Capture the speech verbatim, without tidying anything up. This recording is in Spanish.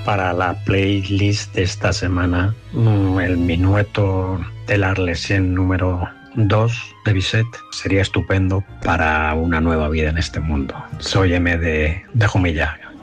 para la playlist de esta semana el minueto del Arlesien número dos de Bizet. Sería estupendo para una nueva vida en este mundo. Soy M de, de Jumilla.